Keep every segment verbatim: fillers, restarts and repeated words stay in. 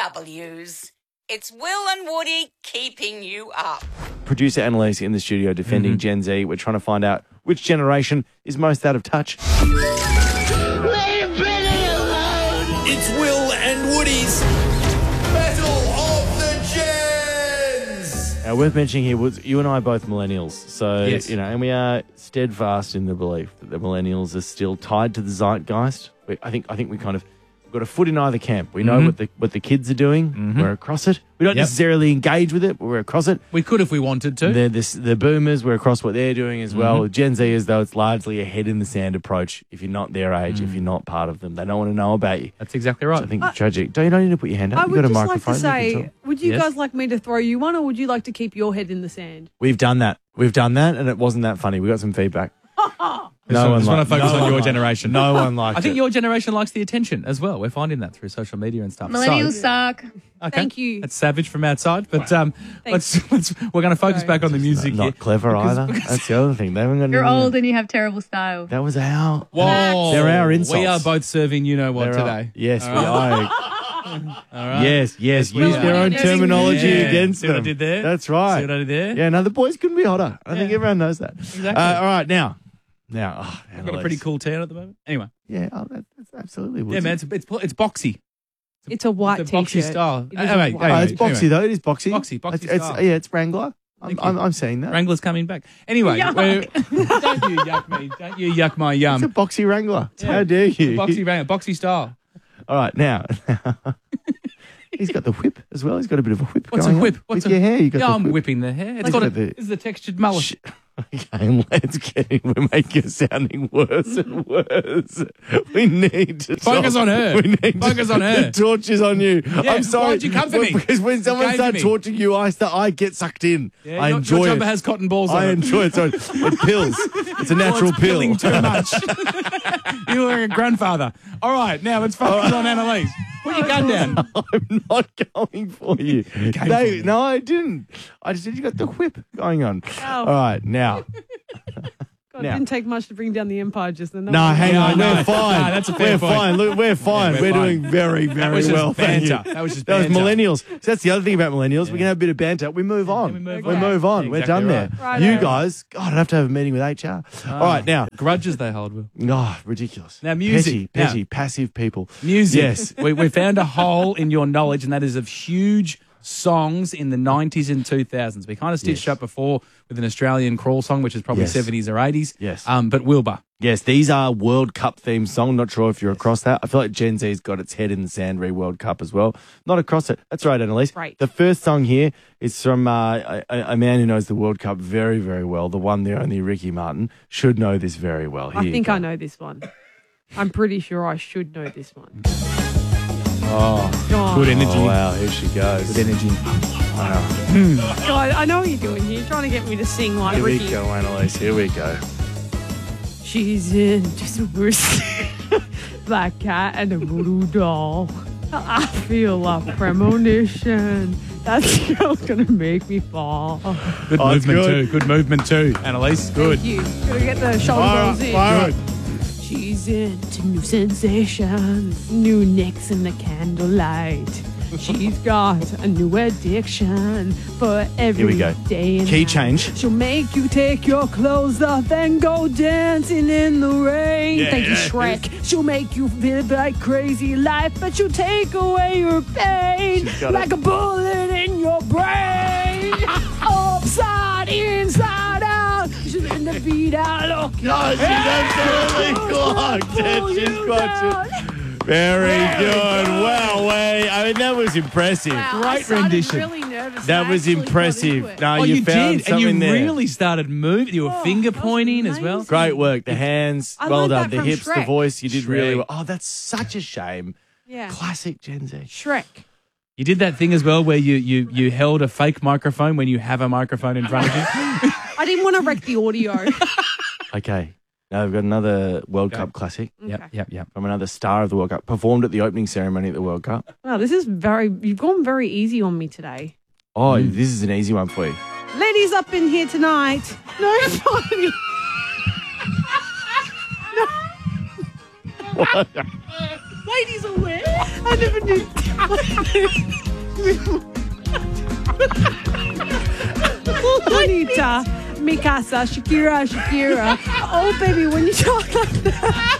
W's. It's Will and Woody keeping you up. Producer Annalise in the studio defending mm-hmm. Gen Z. We're trying to find out which generation is most out of touch. Leave Billy alone! It's Will and Woody's Battle of the Gens! Now, worth mentioning here was you and I are both millennials. So, yes. you know, and we are steadfast in the belief that the millennials are still tied to the zeitgeist. We, I think I think we kind of got a foot in either camp. We know mm-hmm. what the what the kids are doing. Mm-hmm. We're across it. We don't yep. necessarily engage with it, but we're across it. We could if we wanted to. They're this, the boomers, we're across what they're doing as mm-hmm. well. Gen Z, as though it's largely a head in the sand approach. If you're not their age, mm. if you're not part of them, they don't want to know about you. That's exactly right. So I think it's tragic. Don't you don't need to put your hand up. I You've would got a just microphone. like to You say, would you yes. guys like me to throw you one, or would you like to keep your head in the sand? We've done that. We've done that, and it wasn't that funny. We got some feedback. No one. Just want to focus no on your liked generation. No one liked it. I think your generation likes the attention as well. We're finding that through social media and stuff. Millennials so, suck. Okay. Thank you. That's savage from outside, but um, let's, let's we're going to focus Sorry. back on the music. Not, not here. clever Because- either. because- That's the other thing. They haven't got You're any- old and you have terrible style. That was our. Whoa, They're our insults. We are both serving you know what They're our- today. Yes, All we right. are. All right. Yes, yes. we Use are. their own Yeah. terminology Yeah. against See what I them. did there? That's right. See what I did there? Yeah, no, the boys couldn't be hotter. I think Yeah. everyone knows that. Exactly. Uh, all right, now. Now, oh, I've got a pretty cool tan at the moment. Anyway, Yeah, oh, that, that's absolutely. yeah, man, it's it's, it's boxy. It's a white It's a boxy t-shirt. style. It is Anyway, a white- Oh, anyway, it's boxy anyway. though. It is boxy. Boxy, boxy It's, it's, style. yeah, it's Wrangler. I'm, Thank I'm, you. I'm seeing that. Wrangler's coming back. Anyway, Yuck. we're- don't you yuck me. Don't you yuck my yum. It's a boxy Wrangler. Yeah. How dare you? Boxy Wrangler, boxy style. All right, now. He's got the whip as well. He's got a bit of a whip. What's going a whip? on. What's With a your hair? You got Yeah, the I'm whip. whipping the hair. It's Look got a, at the- this is a textured mullet. Sh- Okay, let's get it. We're making it sounding worse and worse. We need to Focus stop. on her. We need Focus to, on her. The torture's on you. Yeah, I'm sorry. why'd you come for me? Because when someone came for starts me. torturing you, I start, I get sucked in. Yeah, I your, enjoy your it. jumper has cotton balls on I it. enjoy it. So it pills. It's a natural Oh, it's pill. pilling too much. You're like a grandfather. All right, now let's focus on Annalise. Put your gun down. I'm not going for you. came They- for me. no, I didn't. I just said you got the whip going on. Oh. All right, now. God, Now- it didn't take much to bring down the empire just then. No, hang on. no, We're no, fine. no, that's a fair we're point. fine. Look, we're fine. Yeah, we're we're fine. doing very, very was just well. Thank banter. you. That was just That was banter. millennials. So that's the other thing about millennials. We can have a bit of banter. We move on. we move we on. move on. Yeah, we're exactly done right. there. Righto. You guys, God, I'd have to have a meeting with H R. All right, now. Grudges they hold, Will. Oh, ridiculous. Now, music. Petty, Now- petty, passive people. Music. Yes. we, we found a hole in your knowledge, and that is of huge songs in the nineties and two thousands. We kind of stitched Yes. up before with an Australian crawl song, which is probably Yes. seventies or eighties. Yes. Um, but Wilbur. Yes, these are World Cup themed songs. Not sure if you're across that. I feel like Gen Z's got its head in the sand re World Cup as well. Not across it. That's right, Annalise. Right. The first song here is from uh, a, a man who knows the World Cup very, very well. The one, the only Ricky Martin should know this very well. Here I you think go. I know this one. I'm pretty sure I should know this one. Oh, Go on. Good energy. oh wow, here she goes. Good energy. God, I know what you're doing here. You're trying to get me to sing like Here we Ricky. go, Annalise. Here we go. She's into super black cat and a voodoo doll. I feel a premonition. That girl's gonna make me fall. Good Oh, it's movement good. too. Good movement too, Annalise. Good. Thank you. Gotta get the shoulder Fire rolls up, in. fire up. She's into new sensations, new nicks in the candlelight. She's got a new addiction for every Here we go. day and Key night. change. She'll make you take your clothes off and go dancing in the rain. Yeah, Thank you, yeah. Shrek. She'll make you live like crazy life, but she'll take away your pain She's got like it. a bullet in your brain. Upside, inside out. She's in the beat out. Look, No, she's absolutely clocked it. She's got it. Very good. Well, way. I mean, that was impressive. Wow, Great I started rendition. Really nervous. That I was actually got impressive. into it. No, Oh, you, you, found did, and you something there. really started moving. You were Oh, finger that was pointing as well. amazing. Great work. The hands, I well learned done. that The from hips, the Shrek. voice, you did really Shrek. well. Oh, that's such a shame. Yeah. Classic Gen Z. Shrek. You did that thing as well where you, you, you held a fake microphone when you have a microphone in front of you. I didn't want to wreck the audio. Okay. Now we've got another World Okay. Cup classic Yep, Okay. yep, yep. from another star of the World Cup. Performed at the opening ceremony at the World Cup. Wow, this is very, you've gone very easy on me today. Oh, Mm. this is an easy one for you. Ladies up in here tonight. No funny. Ladies are wet. never knew. Juanita, Mikasa, Shakira, Shakira. Oh, baby, when you talk like that.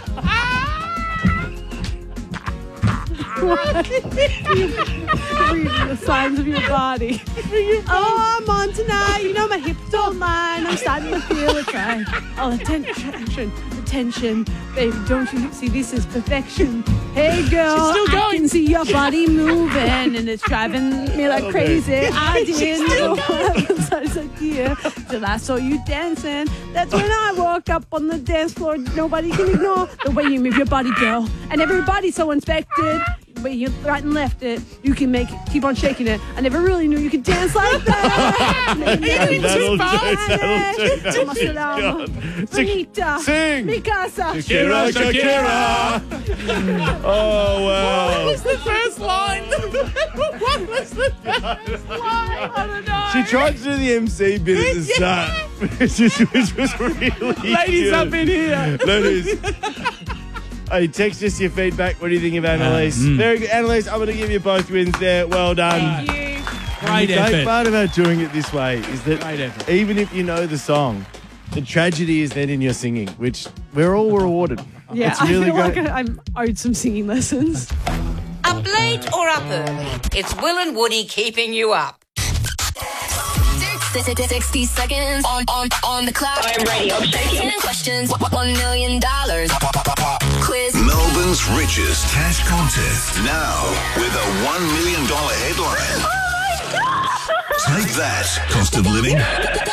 What? Reading the signs of your body. Oh, I'm on tonight. You know my hips don't line. I'm starting to feel it right. Oh, attention, attention. Baby, don't you see this is perfection? Hey, girl, She's still going. I can see your body moving, and it's driving me like crazy. I didn't know what was such a gear till I saw you dancing. That's when I woke up on the dance floor. Nobody can ignore the way you move your body, girl. And everybody's so inspected. Way you right and left it, you can make it, keep on shaking it. I never really knew you could dance like that. That'll do, that'll do, that'll do. Juanita, Sing. Mikasa, Shakira, Shakira. Oh, wow. What was the first line? What was the first line? I don't know. She tried to do the M C bit at the start, which, is, which was really Ladies good. up in here. Ladies. Hey, text us your feedback. What do you think of Annalise? mm. Very good. Annalise, I'm going to give you both wins there. Well done. Thank you. Great the great effort. part about doing it this way is that Great effort. even if you know the song, the tragedy is then in your singing, which we're all rewarded. Yeah, it's really I feel great. like I'm owed some singing lessons. Up late or up early? It's Will and Woody keeping you up. sixty seconds on, on, on the clock. I'm ready. I'm shaking. ten questions. One million dollars. Quiz. Melbourne's richest cash contest. Now with a one million dollars headline. Oh my God. Take that, cost of living.